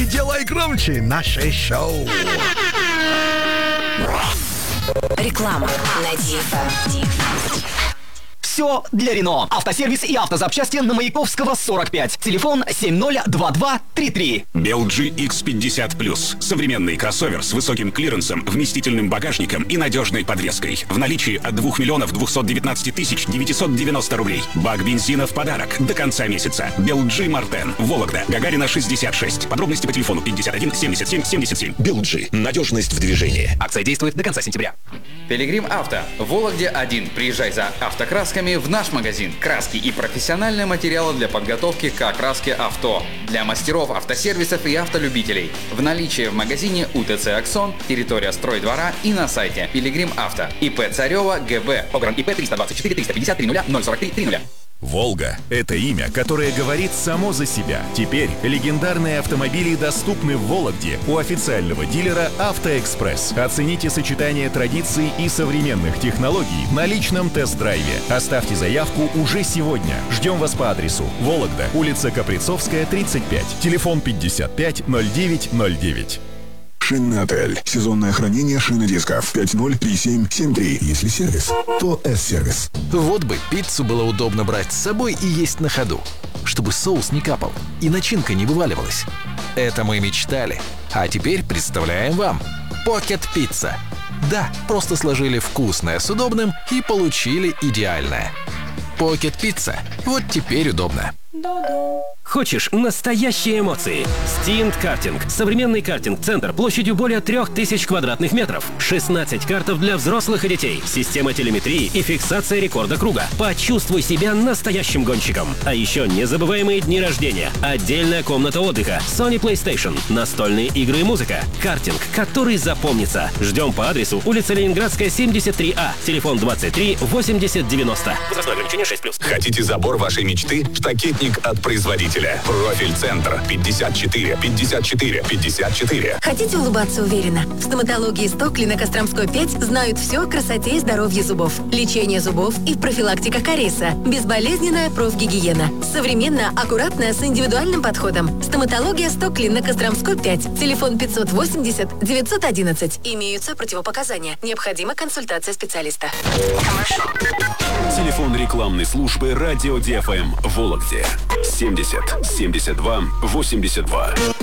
делай громче наше шоу. Реклама на DFM. Все для Рено. Автосервис и автозапчасти на Маяковского, 45. Телефон 702233. Белджи X50+. Современный кроссовер с высоким клиренсом, вместительным багажником и надежной подвеской. В наличии от 2 миллионов 219 тысяч 990 рублей. Бак бензина в подарок до конца месяца. Белджи Мартен. Вологда. Гагарина, 66. Подробности по телефону 51 77 77. Белджи. Надежность в движении. Акция действует до конца сентября. Пилигрим Авто. В Вологде 1. Приезжай за автокрасками в наш магазин. Краски и профессиональные материалы для подготовки к окраске авто. Для мастеров автосервисов и автолюбителей. В наличии в магазине УТЦ «Аксон», территория стройдвора и на сайте Пилигрим Авто. ИП Царева ГБ. Огран ИП 324 350 30 043 30. «Волга» — это имя, которое говорит само за себя. Теперь легендарные автомобили доступны в Вологде у официального дилера «Автоэкспресс». Оцените сочетание традиций и современных технологий на личном тест-драйве. Оставьте заявку уже сегодня. Ждем вас по адресу: Вологда, улица Каприцовская, 35, телефон 55 09 09. Шинотель. Сезонное хранение шин и дисков. 503773. Если сервис, то С-сервис. Вот бы пиццу было удобно брать с собой и есть на ходу, чтобы соус не капал и начинка не вываливалась. Это мы мечтали. А теперь представляем вам Pocket Pizza. Да, просто сложили вкусное с удобным и получили идеальное. Pocket Pizza. Вот теперь удобно. Хочешь настоящие эмоции? Stint Картинг. Современный картинг-центр площадью более 3000 квадратных метров. 16 картов для взрослых и детей. Система телеметрии и фиксация рекорда круга. Почувствуй себя настоящим гонщиком. А еще незабываемые дни рождения. Отдельная комната отдыха. Sony PlayStation. Настольные игры и музыка. Картинг, который запомнится. Ждем по адресу улица Ленинградская, 73А. Телефон 23 80 90. Возрастное ограничение 6+. Хотите забор вашей мечты? Штакетник от производителя. Профиль-центр 54 54 54. Хотите улыбаться уверенно? В стоматологии Стокли на Костромской 5 знают все о красоте и здоровье зубов. Лечение зубов и профилактика кариеса. Безболезненная профгигиена. Современно, аккуратно, с индивидуальным подходом. Стоматология Стокли на Костромской 5. Телефон 580 911. Имеются противопоказания. Необходима консультация специалиста. Телефон рекламной службы «Радио DFM» в Вологде. 70 72 82.